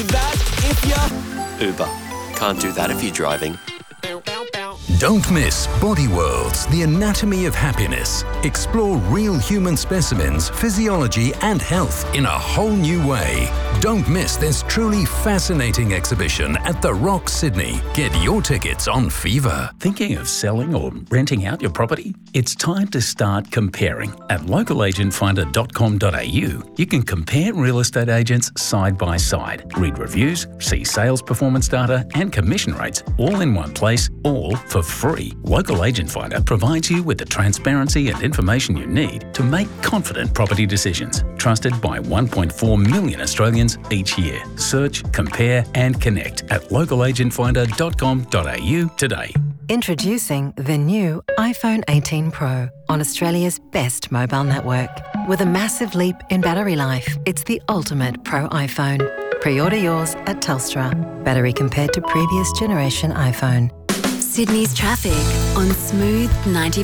That if you... Uber. Can't do that if you're driving. Don't miss Body Worlds, the anatomy of happiness. Explore real human specimens, physiology and health in a whole new way. Don't miss this truly fascinating exhibition at The Rock, Sydney. Get your tickets on Fever. Thinking of selling or renting out your property? It's time to start comparing. At localagentfinder.com.au, you can compare real estate agents side by side, read reviews, see sales performance data and commission rates all in one place, all for free. Local Agent Finder provides you with the transparency and information you need to make confident property decisions. Trusted by 1.4 million Australians each year. Search, compare and connect at localagentfinder.com.au today. Introducing the new iPhone 18 Pro on Australia's best mobile network. With a massive leap in battery life, it's the ultimate Pro iPhone. Pre-order yours at Telstra. Battery compared to previous generation iPhone. Sydney's traffic on Smooth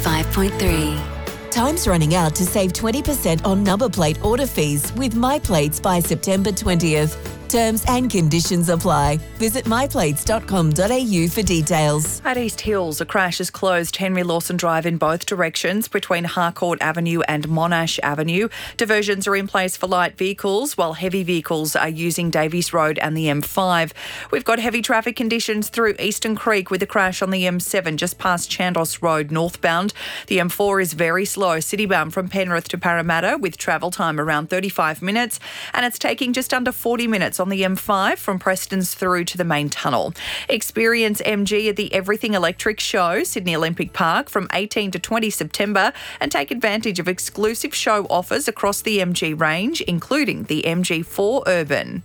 95.3. Time's running out to save 20% on number plate order fees with MyPlates by September 20th. Terms and conditions apply. Visit myplates.com.au for details. At East Hills, a crash has closed Henry Lawson Drive in both directions between Harcourt Avenue and Monash Avenue. Diversions are in place for light vehicles while heavy vehicles are using Davies Road and the M5. We've got heavy traffic conditions through Eastern Creek with a crash on the M7 just past Chandos Road northbound. The M4 is very slow citybound from Penrith to Parramatta with travel time around 35 minutes and it's taking just under 40 minutes on the M5 from Prestons through to the main tunnel. Experience MG at the Everything Electric Show, Sydney Olympic Park from 18 to 20 September and take advantage of exclusive show offers across the MG range, including the MG4 Urban.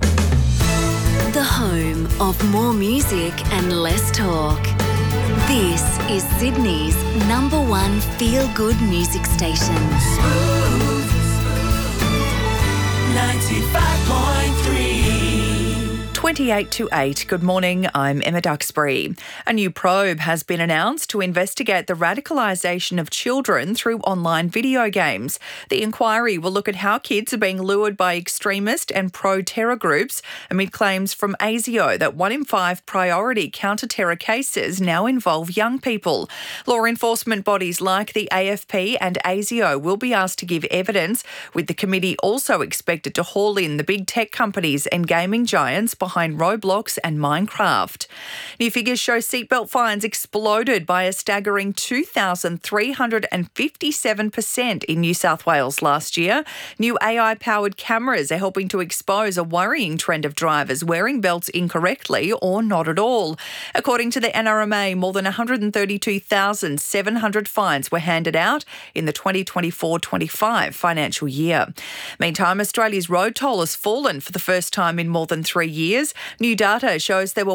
The home of more music and less talk. This is Sydney's number one feel-good music station. Smooth 95.3. 28 to 8. Good morning, I'm Emma Duxbury. A new probe has been announced to investigate the radicalisation of children through online video games. The inquiry will look at how kids are being lured by extremist and pro-terror groups amid claims from ASIO that 1 in 5 priority counter-terror cases now involve young people. Law enforcement bodies like the AFP and ASIO will be asked to give evidence, with the committee also expected to haul in the big tech companies and gaming giants behind Roblox and Minecraft. New figures show seatbelt fines exploded by a staggering 2,357% in New South Wales last year. New AI-powered cameras are helping to expose a worrying trend of drivers wearing belts incorrectly or not at all. According to the NRMA, more than 132,700 fines were handed out in the 2024-25 financial year. Meantime, Australia's road toll has fallen for the first time in more than 3 years. New data shows there were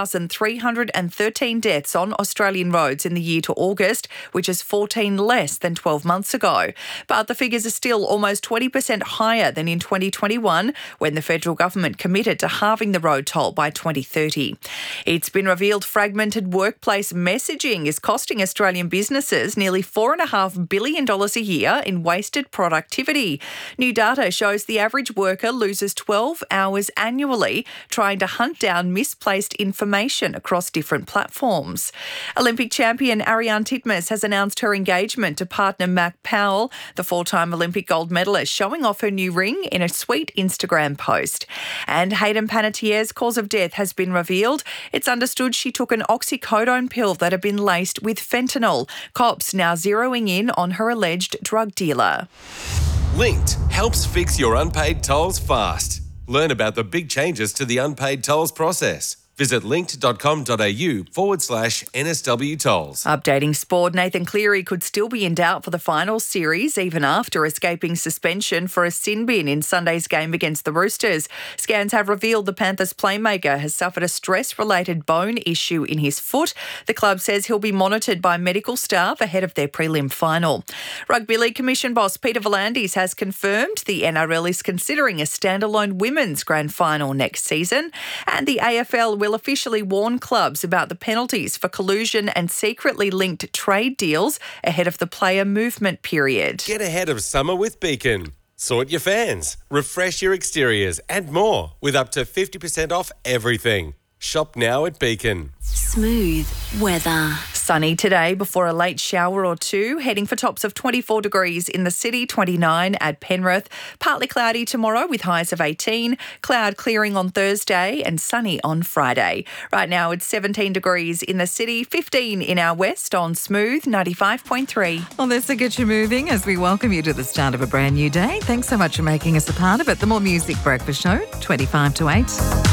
1,313 deaths on Australian roads in the year to August, which is 14 less than 12 months ago. But the figures are still almost 20% higher than in 2021, when the federal government committed to halving the road toll by 2030. It's been revealed fragmented workplace messaging is costing Australian businesses nearly $4.5 billion a year in wasted productivity. New data shows the average worker loses 12 hours annually trying to hunt down misplaced information across different platforms. Olympic champion Ariarne Titmus has announced her engagement to partner Mac Powell, the 4-time Olympic gold medalist, showing off her new ring in a sweet Instagram post. And Hayden Panettiere's cause of death has been revealed. It's understood she took an oxycodone pill that had been laced with fentanyl. Cops now zeroing in on her alleged drug dealer. Linked helps fix your unpaid tolls fast. Learn about the big changes to the unpaid tolls process. Visit linked.com.au/NSW tolls. Updating sport, Nathan Cleary could still be in doubt for the final series even after escaping suspension for a sin bin in Sunday's game against the Roosters. Scans have revealed the Panthers playmaker has suffered a stress-related bone issue in his foot. The club says he'll be monitored by medical staff ahead of their prelim final. Rugby League Commission boss Peter V'landys has confirmed the NRL is considering a standalone women's grand final next season, and the AFL will officially warn clubs about the penalties for collusion and secretly linked trade deals ahead of the player movement period. Get ahead of summer with Beacon. Sort your fans, refresh your exteriors and more with up to 50% off everything. Shop now at Beacon. Smooth weather. Sunny today before a late shower or two, heading for tops of 24 degrees in the city, 29 at Penrith. Partly cloudy tomorrow with highs of 18, cloud clearing on Thursday and sunny on Friday. Right now it's 17 degrees in the city, 15 in our west on Smooth 95.3. Well, let's get you moving as we welcome you to the start of a brand new day. Thanks so much for making us a part of it. The More Music Breakfast Show, 25 to 8.